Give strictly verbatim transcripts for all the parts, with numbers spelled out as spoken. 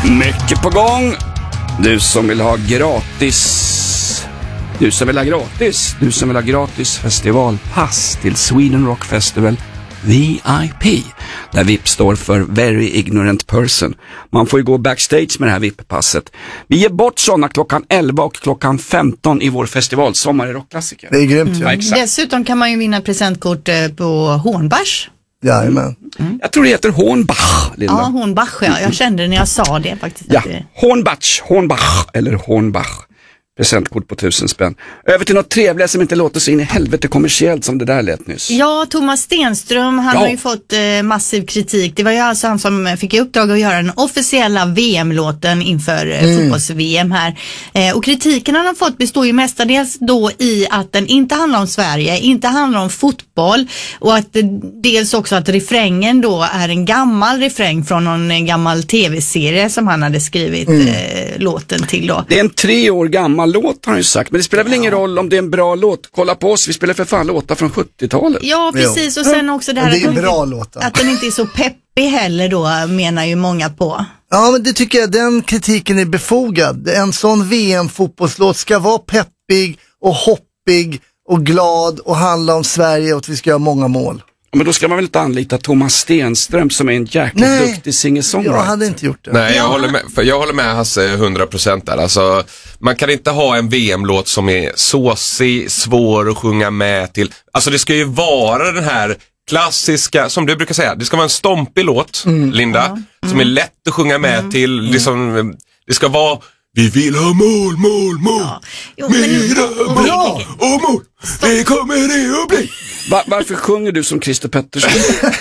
Mycket på gång. Du som vill ha gratis Du som vill ha gratis Du som vill ha gratis festivalpass till Sweden Rock Festival V I P, där V I P står för Very Ignorant Person. Man får ju gå backstage med det här V I P-passet. Vi ger bort sådana klockan elva och klockan femton i vår festival Sommar i rockklassiker. Det är grymt. Mm. Ja, dessutom kan man ju vinna presentkort på Hornbach. Jajamän. Mm. Jag tror det heter Hornbach, Linda. Ja, Hornbach, ja. Jag kände det när jag sa det faktiskt. Ja, det... Hornbach, Hornbach eller Hornbach. Presentkort på tusen spänn. Över till något trevligare som inte låter så in i helvete kommersiellt som det där lät nyss. Ja, Thomas Stenström, han ja. har ju fått eh, massiv kritik. Det var ju alltså han som fick i uppdrag att göra den officiella V M-låten inför eh, mm. fotbolls-V M här. Eh, och kritiken han har fått består ju mestadels då i att den inte handlar om Sverige, inte handlar om fotboll, och att eh, dels också att refrängen då är en gammal refräng från någon gammal tv-serie som han hade skrivit mm. eh, låten till då. Det är en tre år gammal låt har han ju sagt, men det spelar väl ja. ingen roll om det är en bra låt. Kolla på oss, vi spelar för fan låtar från sjuttiotalet. Ja, precis, och sen också det här det är att, bra inte, att den inte är så peppig heller då, menar ju många på. Ja, men det tycker jag, den kritiken är befogad. En sån V M-fotbollslåt ska vara peppig och hoppig och glad och handla om Sverige och att vi ska göra många mål. Men då ska man väl inte anlita Thomas Stenström som är en jäkla Nej, duktig singer-songwriter. jag hade inte gjort det. Nej, jag, ja. håller med, för jag håller med Hasse hundra procent där. Alltså, man kan inte ha en V M-låt som är såsig, svår att sjunga med till. Alltså det ska ju vara den här klassiska, som du brukar säga, det ska vara en stompig låt, mm. Linda, mm. som är lätt att sjunga med mm. till. Liksom, det ska vara, vi vill ha mål, mål, mål. Ja. Jo, Mera men, mål ja. och mål. Det kommer det att bli. Va- varför sjunger du som Christer Pettersson?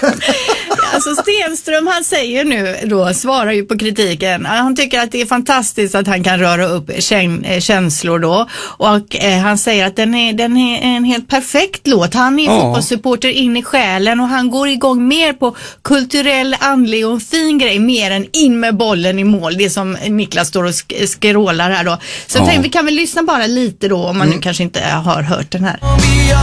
Alltså Stenström, han säger nu då, svarar ju på kritiken. Han tycker att det är fantastiskt att han kan röra upp kän- känslor då. Och eh, han säger att den är, den är en helt perfekt låt. Han är ja. fotbollssupporter in i själen och han går igång mer på kulturell, andlig och en fin grej, mer än in med bollen i mål. Det som Niklas står och sk- skrålar här då. Så ja. jag tänkte, vi kan väl lyssna bara lite då, om man mm. nu kanske inte har hört den här.